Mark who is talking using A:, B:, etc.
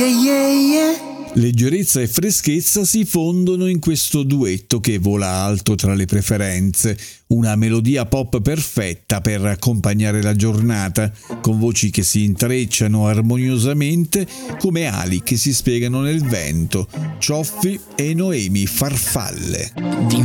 A: Leggerezza e freschezza si fondono in questo duetto che vola alto tra le preferenze, una melodia pop perfetta per accompagnare la giornata, con voci che si intrecciano armoniosamente come ali che si spiegano nel vento, Cioffi e Noemi Farfalle.